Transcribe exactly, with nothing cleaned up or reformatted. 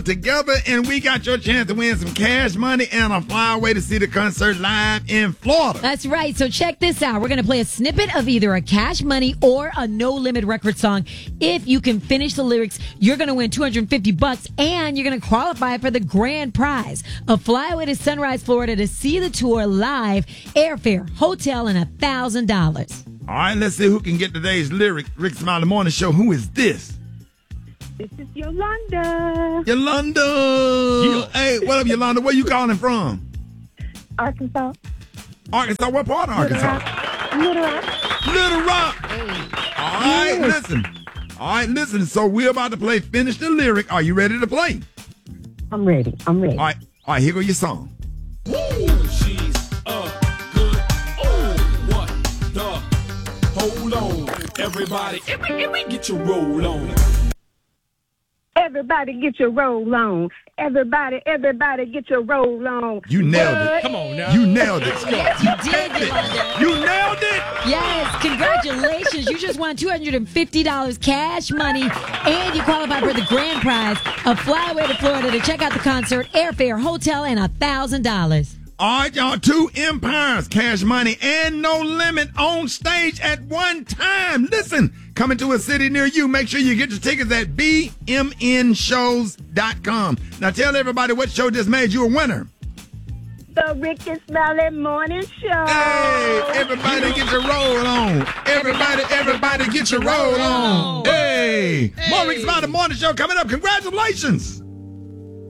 together, and we got your chance to win some cash money and a fly away to see the concert live in Florida. That's right. So check this out. We're going to play a snippet of either a Cash Money or a No Limit record song. If you can finish the lyrics, you're going to win two hundred fifty bucks, and you're going to qualify for the grand prize, a fly away to Sunrise, Florida to see the tour live, airfare, hotel, and a thousand dollars. All right, let's see who can get today's lyric. Rick Smiley Morning Show. Who is this? This is Yolanda. Yolanda. Yeah. Hey, what up, Yolanda? Where you calling from? Arkansas. Arkansas? What part of Arkansas? Little Rock. Little Rock. Hey. All right, yes. listen. All right, listen. So we're about to play Finish the Lyric. Are you ready to play? I'm ready. I'm ready. All right. All right, here go your song. Ooh, she's a good. Oh, what the? Hold on, everybody. Everybody get your roll on. Everybody get your roll on. Everybody, everybody get your roll on. You nailed what? it. Come on now. You nailed it. Yes, you did, Yolanda. You nailed it. Yes, congratulations. You just won two hundred fifty dollars cash money, and you qualify for the grand prize, a fly away to Florida to check out the concert, airfare, hotel, and a thousand dollars. All right, y'all, two empires, Cash Money and No Limit on stage at one time. Listen, coming to a city near you. Make sure you get your tickets at b m n shows dot com. Now tell everybody what show just made you a winner. The Rick and Smiley Morning Show. Hey, everybody get your roll on. Everybody, everybody get your roll on. Hey, more Rick and Smiley Morning Show coming up. Congratulations.